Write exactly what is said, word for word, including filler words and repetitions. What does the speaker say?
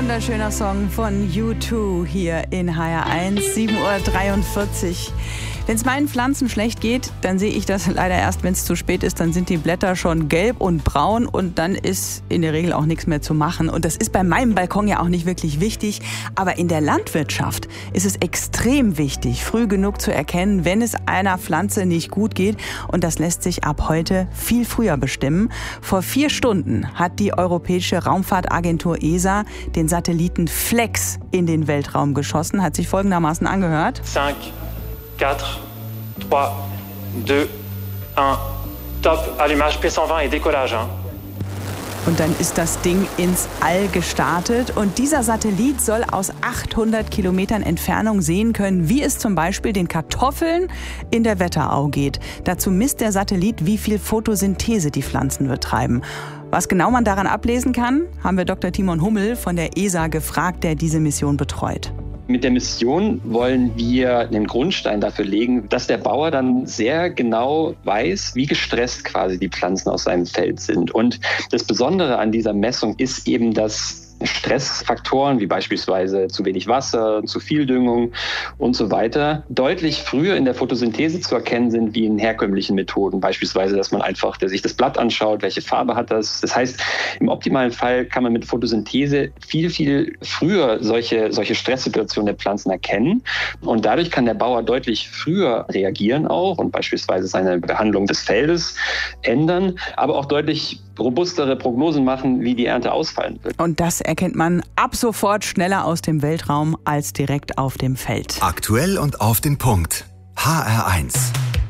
wunderschöner Song von U zwei hier in H R eins, sieben Uhr dreiundvierzig. Wenn es meinen Pflanzen schlecht geht, dann sehe ich das leider erst, wenn es zu spät ist. Dann sind die Blätter schon gelb und braun und dann ist in der Regel auch nichts mehr zu machen. Und das ist bei meinem Balkon ja auch nicht wirklich wichtig. Aber in der Landwirtschaft ist es extrem wichtig, früh genug zu erkennen, wenn es einer Pflanze nicht gut geht. Und das lässt sich ab heute viel früher bestimmen. Vor vier Stunden hat die Europäische Raumfahrtagentur E S A den Satelliten Flex in den Weltraum geschossen. Hat sich folgendermaßen angehört. fünf, vier, drei, zwei, eins, top, allumage P cent vingt et décollage. Hein. Und dann ist das Ding ins All gestartet. Und dieser Satellit soll aus achthundert Kilometern Entfernung sehen können, wie es zum Beispiel den Kartoffeln in der Wetterau geht. Dazu misst der Satellit, wie viel Photosynthese die Pflanzen betreiben. Was genau man daran ablesen kann, haben wir Doktor Timon Hummel von der E S A gefragt, der diese Mission betreut. Mit der Mission wollen wir den Grundstein dafür legen, dass der Bauer dann sehr genau weiß, wie gestresst quasi die Pflanzen aus seinem Feld sind. Und das Besondere an dieser Messung ist eben, dass Stressfaktoren wie beispielsweise zu wenig Wasser, zu viel Düngung und so weiter deutlich früher in der Photosynthese zu erkennen sind wie in herkömmlichen Methoden. Beispielsweise, dass man einfach der sich das Blatt anschaut, welche Farbe hat das. Das heißt, im optimalen Fall kann man mit Photosynthese viel, viel früher solche, solche Stresssituationen der Pflanzen erkennen. Und dadurch kann der Bauer deutlich früher reagieren auch und beispielsweise seine Behandlung des Feldes ändern, aber auch deutlich robustere Prognosen machen, wie die Ernte ausfallen wird. Und das erkennt man ab sofort schneller aus dem Weltraum als direkt auf dem Feld. Aktuell und auf den Punkt. H R eins.